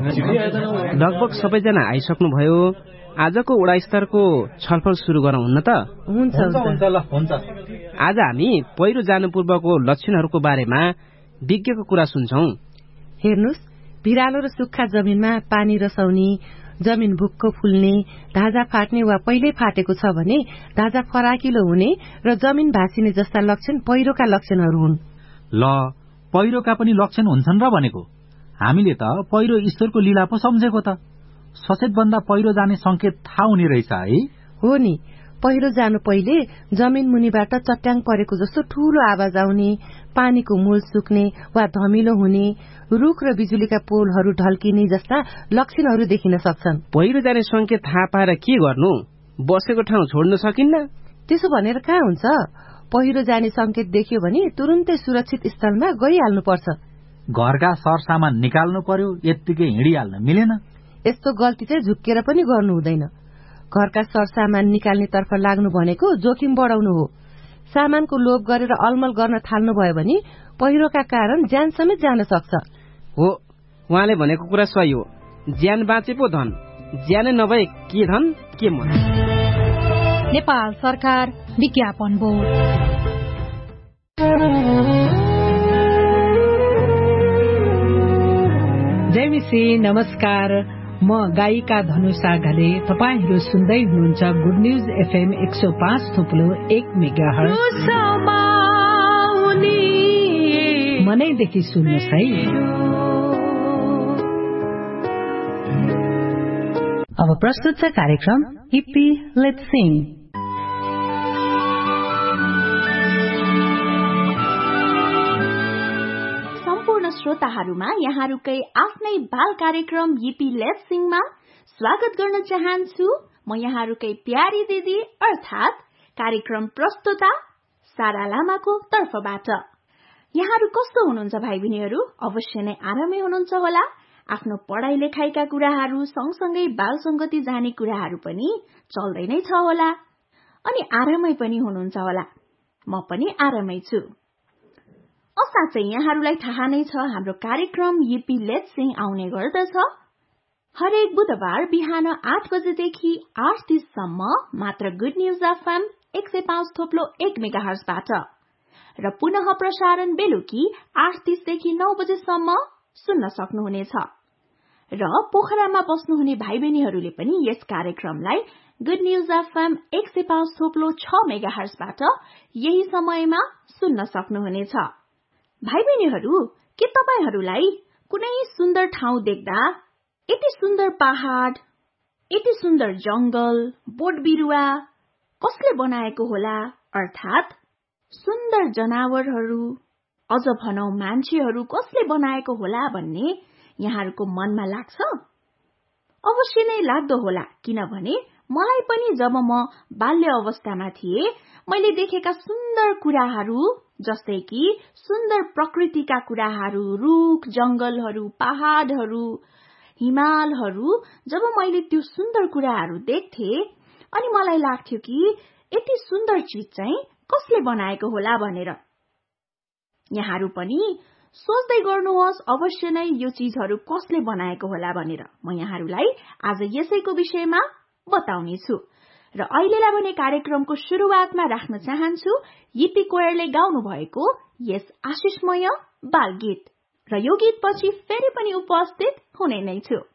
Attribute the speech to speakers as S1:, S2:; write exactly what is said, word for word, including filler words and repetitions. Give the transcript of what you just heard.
S1: लगभग सबैजना आइसक्नुभयो। आजको वडा स्तरको छलफल सुरु गरौँ हुन्न त?
S2: हुन्छ हुन्छ ल हुन्छ।
S1: आज हामी पहिरो जानु पूर्वको लक्षणहरूको बारेमा विज्ञको कुरा सुन्छौं।
S2: हेर्नुस्, भिरालो र सुक्खा जमिनमा पानी रसाउने, जमिन भुक्क फुल्ने, धाजा फाट्ने वा पहिल्यै फाटेको छ भने धाजा फराकिलो हुने र जमिन भाँसिने जस्ता लक्षण पहिरोका लक्षणहरू हुन्।
S3: ल, पहिरोका पनि लक्षण हुन्छन् र भनेको। हामीले त पहिरो ईश्वरको लीला पो सम्झेको त। सचेत भन्दा पहिरो जाने संकेत थाहा हुने रहेछ है।
S2: हो नि, पहिरो जानु पहिले जमिन मुनिबाट चट्याङ परेको जस्तो ठूलो आवाज आउने, पानीको मूल सुक्ने वा धमिलो हुने, रुख र बिजुलीका पोलहरू ढल्किने जस्ता लक्षणहरू देखिन सक्छन्।
S1: पहिरो जाने संकेत थाहा पाएर के गर्नु? बसेको ठाउँ छोड्न सकिन्न?
S2: त्यसो भनेर कहाँ हुन्छ? पहिरो जाने संकेत देखियो भने तुरुन्तै सुरक्षित स्थलमा गइहाल्नुपर्छ।
S3: घरका सरसामान निकाल्नु पर्यो, यत्तिकै हिँडिहाल्न मिलेन।
S2: यस्तो गल्ती चाहिँ झुक्केर पनि गर्नु हुँदैन। घरका सरसामान निकाल्ने तर्फ लाग्नु भनेको जोखिम बढाउनु हो। सामानको लोभ गरेर अलमल गर्न थाल्नु भयो भने पहिरोका कारण ज्यान समेत जान सक्छ।
S1: हो, उहाँले भनेको कुरा सही हो। ज्यान बाँचे पो धन, ज्यानै नभए के धन के मन।
S4: नेपाल सरकार विज्ञापन बोर्ड।
S5: जय मिसी, नमस्कार। म गायिका धनुषा घले। तपाईहरू सुन्दै हुनुहुन्छ गुड न्यूज एफएम एक सौ पाँच थुप्लो एक मेगाहर्ज। मनैदेखि सुन्नुहोस् है। अब प्रस्तुत छ कार्यक्रम हिप्पी लेट्स सिङ।
S6: श्रोताहरूमा यहाँहरूकै आफ्नै बाल कार्यक्रम हिप्पी लेट्स सिङमा स्वागत गर्न चाहन्छु। म यहाँहरूकै प्यारी दिदी अर्थात् कार्यक्रम प्रस्तुता सारा लामाको तर्फबाट। यहाँहरू कस्तो हुनुहुन्छ भाइ बहिनीहरू? अवश्य नै आरामै हुनुहुन्छ होला। आफ्नो पढाइ लेखाइका कुराहरू सँगसँगै बाल संगति जाने कुराहरू पनि चल्दै नै छ होला अनि आरामै पनि हुनुहुन्छ होला। म पनि आरामै छु। असाथै यहाँहरूलाई थाहा नै छ हाम्रो कार्यक्रम हिप्पी लेट्स सिङ आउने गर्दछ हरेक बुधबार बिहान आठ बजेदेखि आठ तीससम्म मात्र गुड न्यूज एफएम एक सय पाँच थोप्लो एक मेगाहर्जबाट र पुनः प्रसारण बेलुकी आठ तीसदेखि नौ बजेसम्म सुन्न सक्नुहुनेछ। र पोखरामा बस्नुहुने भाइ बहिनीहरूले पनि यस कार्यक्रमलाई गुड न्यूज एफएम एक सय पाँच थोप्लो छ मेगाहर्जबाट यही समयमा सुन्न सक्नुहुनेछ। भाइ बहिनीहरू, के तपाईहरूलाई कुनै सुन्दर ठाउँ देख्दा यति सुन्दर पहाड, यति सुन्दर जंगल, बोट बिरुवा कसले बनाएको होला अर्थात् सुन्दर जनावरहरू, अझ भनौं मान्छेहरू कसले बनाएको होला भन्ने यहाँहरूको मनमा लाग्छ? अवश्य नै लाग्दो होला, किनभने मलाई पनि जब म बाल्य अवस्थामा थिए मैले देखेका सुन्दर कुराहरू जस्तै कि सुन्दर प्रकृतिका कुराहरू, रुख, जंगलहरू, पहाडहरू, हिमालहरू, जब मैले त्यो सुन्दर कुराहरू देख्थे अनि मलाई लाग्थ्यो कि यति सुन्दर चीज चाहिँ कसले बनाएको होला भनेर। यहाँहरू पनि सोच्दै गर्नुहोस् अवश्य नै यो चीजहरू कसले बनाएको होला भनेर। म यहाँहरूलाई आज यसैको विषयमा बताउने छु। र अहिलेलाई भने कार्यक्रमको शुरुआतमा राख्न चाहन्छु हिप्पी कोयरले गाउनु भएको यस आशिषमय बाल गीत। र यो गीतपछि फेरि पनि उपस्थित हुने नै छु।